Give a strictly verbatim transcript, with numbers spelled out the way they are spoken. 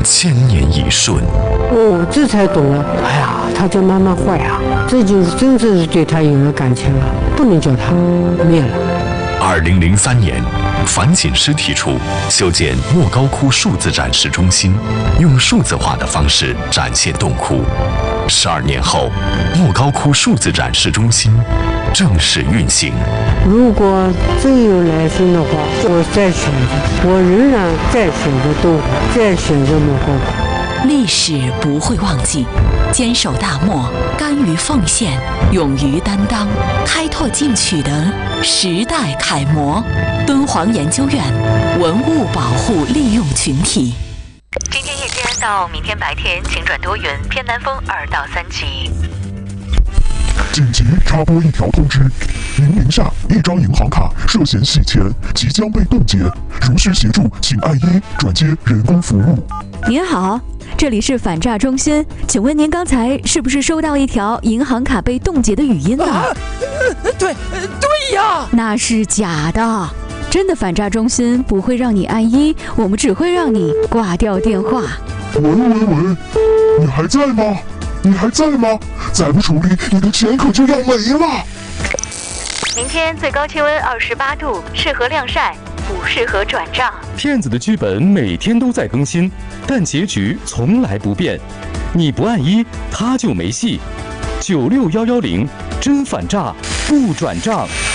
千年一瞬。 哦，这才懂了。哎呀，他叫妈妈坏啊，这就是真正是对他有了感情了，不能叫他灭了。 二零零三年，樊锦诗提出修建莫高窟数字展示中心，用数字化的方式展现洞窟。十二年后，莫高窟数字展示中心正式运行。 如果真有来生的话，我再选择，我仍然再选择洞窟，再选择莫高窟。 历史不会忘记，坚守大漠，甘于奉献，勇于担当，开拓进取的时代楷模。敦煌研究院文物保护利用群体。 今天夜间到明天白天，晴转多云，偏南风二到三级。 紧急插播一条通知：您名下一张银行卡涉嫌洗钱，即将被冻结。如需协助，请按一转接人工服务。 您好，这里是反诈中心，请问您刚才是不是收到一条银行卡被冻结的语音呢？ 啊，呃、对，对呀， 那是假的。真的反诈中心不会让你按一，我们只会让你挂掉电话。 喂喂喂，你还在吗？你还在吗？再不处理，你的钱可就要没了。 明天最高气温二十八度，适合晾晒，不适合转账。 骗子的剧本每天都在更新，但结局从来不变。你不按一，他就没戏。九六幺幺零，真反诈，不转账。